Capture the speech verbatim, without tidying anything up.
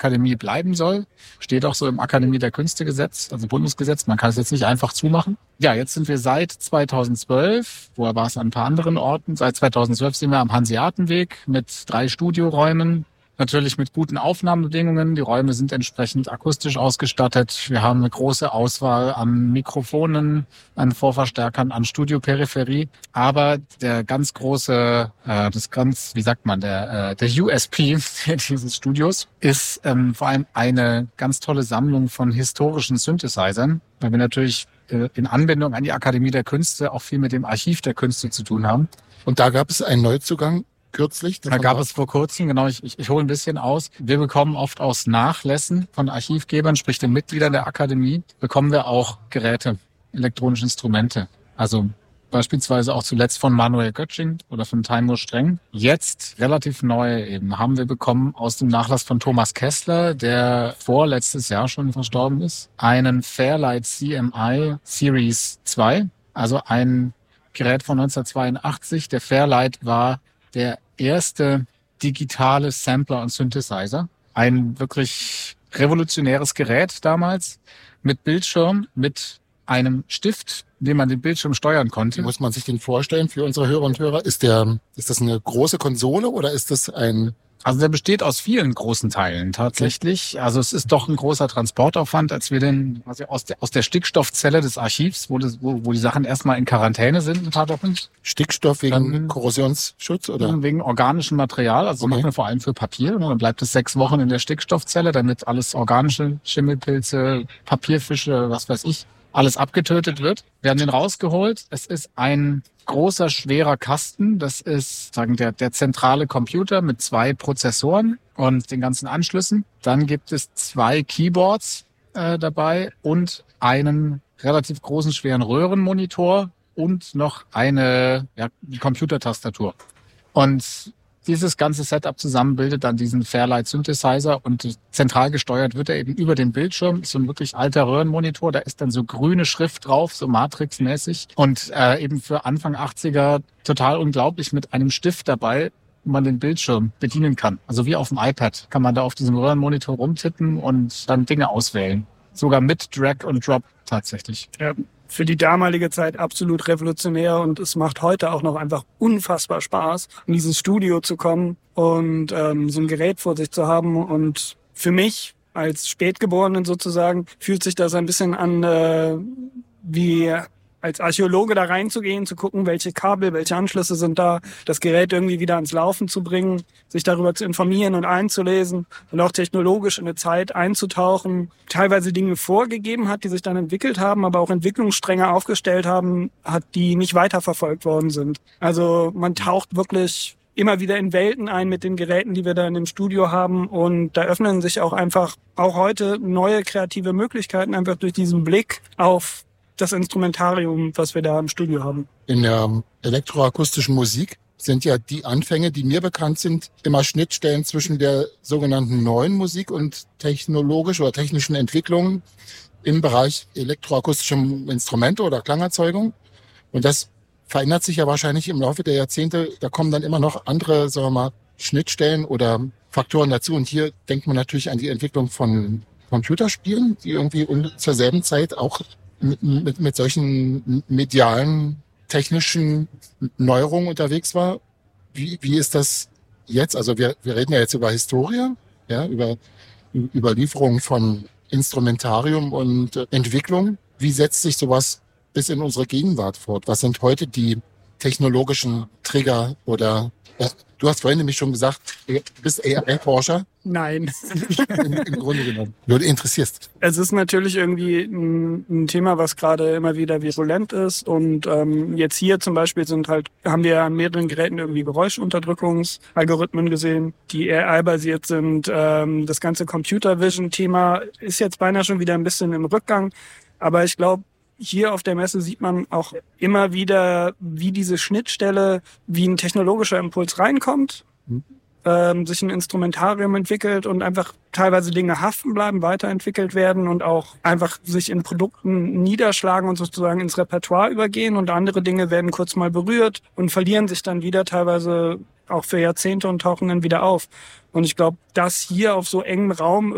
Akademie bleiben soll. Steht auch so im Akademie der Künste-Gesetz, also Bundesgesetz. Man kann es jetzt nicht einfach zumachen. Ja, jetzt sind wir seit zweitausendzwölf, vorher war es an ein paar anderen Orten, seit zweitausendzwölf sind wir am Hanseatenweg mit drei Studioräumen. Natürlich mit guten Aufnahmebedingungen. Die Räume sind entsprechend akustisch ausgestattet. Wir haben eine große Auswahl an Mikrofonen, an Vorverstärkern, an Studioperipherie. Aber der ganz große, äh, das ganz, wie sagt man, der, äh, der U S P dieses Studios ist ähm, vor allem eine ganz tolle Sammlung von historischen Synthesizern, weil wir natürlich äh, in Anbindung an die Akademie der Künste auch viel mit dem Archiv der Künste zu tun haben. Und da gab es einen Neuzugang. Kürzlich? Da gab es vor kurzem, genau, ich, ich, ich hole ein bisschen aus. Wir bekommen oft aus Nachlässen von Archivgebern, sprich den Mitgliedern der Akademie, bekommen wir auch Geräte, elektronische Instrumente. Also beispielsweise auch zuletzt von Manuel Göttsching oder von Taimur Streng. Jetzt relativ neu eben haben wir bekommen aus dem Nachlass von Thomas Kessler, der vorletztes Jahr schon verstorben ist, einen Fairlight C M I Series zwei, also ein Gerät von neunzehnhundertzweiundachtzig. Der Fairlight war der erste digitale Sampler und Synthesizer. Ein wirklich revolutionäres Gerät damals mit Bildschirm, mit einem Stift, mit dem man den Bildschirm steuern konnte. Wie muss man sich den vorstellen für unsere Hörer und Hörer? Ist der, ist das eine große Konsole oder ist das ein... Also der besteht aus vielen großen Teilen tatsächlich. Also es ist doch ein großer Transportaufwand, als wir den also aus der aus der Stickstoffzelle des Archivs, wo das, wo, wo die Sachen erstmal in Quarantäne sind ein paar Wochen. Stickstoff wegen Dann, Korrosionsschutz oder wegen organischem Material. Also okay. Machen wir vor allem für Papier. Dann bleibt es sechs Wochen in der Stickstoffzelle, damit alles organische Schimmelpilze, Papierfische, was weiß ich, alles abgetötet wird. Wir haben den rausgeholt. Es ist ein großer, schwerer Kasten. Das ist sagen der, der zentrale Computer mit zwei Prozessoren und den ganzen Anschlüssen. Dann gibt es zwei Keyboards äh, dabei und einen relativ großen, schweren Röhrenmonitor und noch eine ja, Computertastatur. Und dieses ganze Setup zusammen bildet dann diesen Fairlight Synthesizer und zentral gesteuert wird er eben über den Bildschirm. So ein wirklich alter Röhrenmonitor, da ist dann so grüne Schrift drauf, so Matrix-mäßig. Und äh, eben für Anfang achtziger total unglaublich mit einem Stift dabei, wo man den Bildschirm bedienen kann. Also wie auf dem iPad kann man da auf diesem Röhrenmonitor rumtippen und dann Dinge auswählen. Sogar mit Drag und Drop tatsächlich. Ja. Für die damalige Zeit absolut revolutionär und es macht heute auch noch einfach unfassbar Spaß, in dieses Studio zu kommen und ähm, so ein Gerät vor sich zu haben. Und für mich als Spätgeborenen sozusagen fühlt sich das ein bisschen an äh, wie als Archäologe da reinzugehen, zu gucken, welche Kabel, welche Anschlüsse sind da, das Gerät irgendwie wieder ans Laufen zu bringen, sich darüber zu informieren und einzulesen und auch technologisch in eine Zeit einzutauchen, teilweise Dinge vorgegeben hat, die sich dann entwickelt haben, aber auch Entwicklungsstränge aufgestellt haben, hat, die nicht weiterverfolgt worden sind. Also man taucht wirklich immer wieder in Welten ein mit den Geräten, die wir da in dem Studio haben und da öffnen sich auch einfach auch heute neue kreative Möglichkeiten, einfach durch diesen Blick auf das Instrumentarium, was wir da im Studio haben. In der elektroakustischen Musik sind ja die Anfänge, die mir bekannt sind, immer Schnittstellen zwischen der sogenannten neuen Musik und technologischen oder technischen Entwicklungen im Bereich elektroakustischer Instrumente oder Klangerzeugung. Und das verändert sich ja wahrscheinlich im Laufe der Jahrzehnte. Da kommen dann immer noch andere, sagen wir mal, Schnittstellen oder Faktoren dazu. Und hier denkt man natürlich an die Entwicklung von Computerspielen, die irgendwie zur selben Zeit auch Mit, mit, mit solchen medialen, technischen Neuerungen unterwegs war. Wie, wie ist das jetzt? Also wir, wir reden ja jetzt über Historie, ja, über Überlieferung von Instrumentarium und äh, Entwicklung. Wie setzt sich sowas bis in unsere Gegenwart fort? Was sind heute die technologischen Trigger oder äh, du hast vorhin nämlich schon gesagt, du bist A I-Forscher. Nein. Im, Im Grunde genommen. Nur du interessierst. Es ist natürlich irgendwie ein, ein Thema, was gerade immer wieder virulent ist. Und ähm, jetzt hier zum Beispiel sind halt, haben wir an mehreren Geräten irgendwie Geräuschunterdrückungsalgorithmen gesehen, die A I-basiert sind. Ähm, das ganze Computer Vision-Thema ist jetzt beinahe schon wieder ein bisschen im Rückgang. Aber ich glaube, hier auf der Messe sieht man auch immer wieder, wie diese Schnittstelle, wie ein technologischer Impuls reinkommt. Mhm. Ähm, sich ein Instrumentarium entwickelt und einfach teilweise Dinge haften bleiben, weiterentwickelt werden und auch einfach sich in Produkten niederschlagen und sozusagen ins Repertoire übergehen und andere Dinge werden kurz mal berührt und verlieren sich dann wieder teilweise auch für Jahrzehnte und tauchen dann wieder auf. Und ich glaube, das hier auf so engem Raum